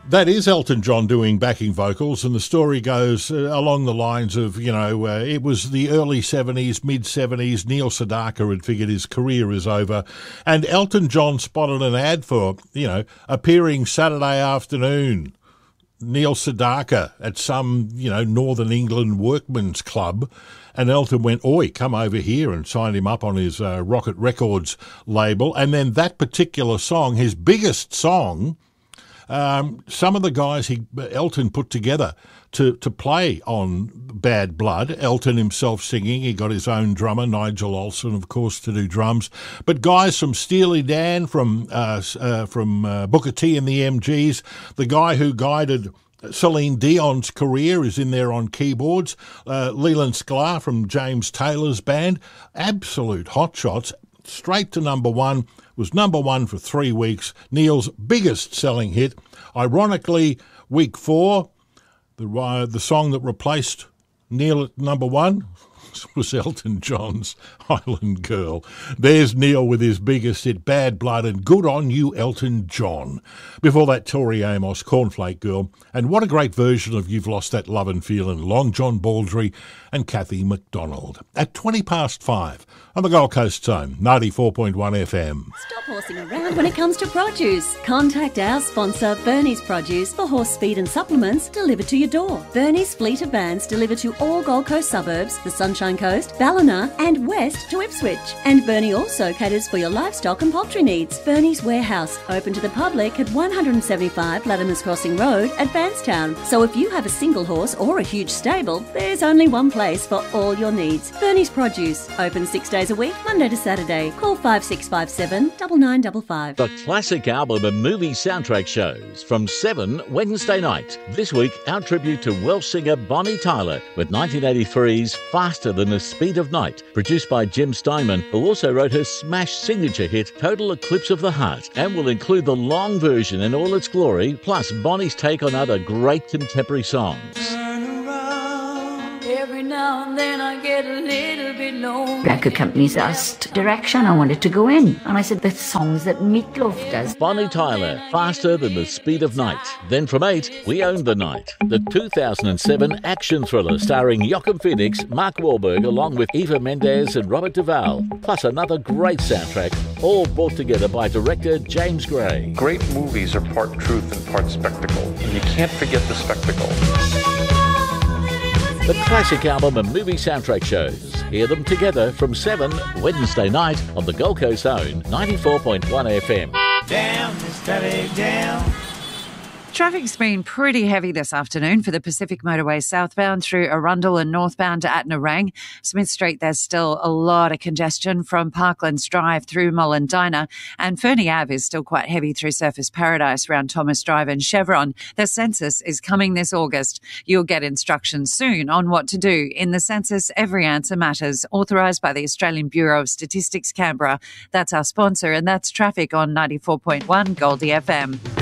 That is Elton John doing backing vocals, and the story goes along the lines of, it was the early 70s, mid-70s. Neil Sedaka had figured his career is over, and Elton John spotted an ad for, appearing Saturday afternoon. Neil Sedaka at some, Northern England workman's club, and Elton went, oi, come over here, and signed him up on his Rocket Records label. And then that particular song, his biggest song, some of the guys Elton put together to play on Bad Blood, Elton himself singing, he got his own drummer, Nigel Olsson, of course, to do drums, but guys from Steely Dan, from Booker T and the MGs, the guy who guided Celine Dion's career is in there on keyboards, Leland Sklar from James Taylor's band, absolute hotshots, straight to number one, was number one for 3 weeks, Neil's biggest selling hit. Ironically, week 4, the song that replaced Neil at number one was Elton John's Island Girl. There's Neil with his biggest hit, Bad Blood, and good on you, Elton John. Before that, Tori Amos, Cornflake Girl, and what a great version of You've Lost That Love and Feeling, Long John Baldry and Kathy McDonald. At 5:20 on the Gold Coast Zone, 94.1 FM. Stop horsing around when it comes to produce. Contact our sponsor, Bernie's Produce, for horse feed and supplements delivered to your door. Bernie's fleet of vans deliver to all Gold Coast suburbs, the Sunshine Coast, Ballina and west to Ipswich. And Bernie also caters for your livestock and poultry needs. Bernie's Warehouse, open to the public at 175 Latimer's Crossing Road at Bankstown. So if you have a single horse or a huge stable, there's only one place for all your needs. Bernie's Produce, open 6 days a week, Monday to Saturday. Call 5657 9955. The classic album and movie soundtrack shows from 7 Wednesday night. This week, our tribute to Welsh singer Bonnie Tyler with 1983's Faster Than the Speed of Night, produced by Jim Steinman, who also wrote her smash signature hit Total Eclipse of the Heart, and will include the long version in all its glory, plus Bonnie's take on other great contemporary songs. Every now and then I get a little bit lonely. Record companies asked direction. I wanted to go in. And I said, the songs that Meatloaf does. Bonnie Tyler, Faster Than the Speed of Night. Then from 8, We Own the Night. The 2007 action thriller starring Joaquin Phoenix, Mark Wahlberg, along with Eva Mendes and Robert Duvall. Plus another great soundtrack, all brought together by director James Gray. Great movies are part truth and part spectacle. And you can't forget the spectacle. The classic album and movie soundtrack shows. Hear them together from 7 Wednesday night on the Gold Coast Zone, 94.1 FM. Down, steady down. Traffic's been pretty heavy this afternoon for the Pacific Motorway southbound through Arundel and northbound to Atnarang. Smith Street, there's still a lot of congestion from Parklands Drive through Mullendina, and Fernie Ave is still quite heavy through Surfers Paradise around Thomas Drive and Chevron. The census is coming this August. You'll get instructions soon on what to do. In the census, every answer matters, authorised by the Australian Bureau of Statistics Canberra. That's our sponsor, and that's Traffic on 94.1 Goldie FM.